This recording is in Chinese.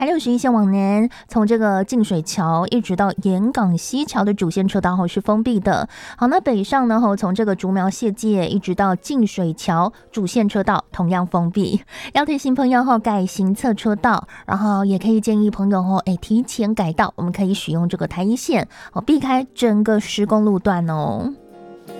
I61线往南，从这个净水桥一直到盐港西桥的主线车道是封闭的。好，那北上呢，从这个竹苗谢界一直到净水桥主线车道同样封闭。要提醒朋友改行侧车道，然后也可以建议朋友提前改道，我们可以使用这个台一线避开整个施工路段哦。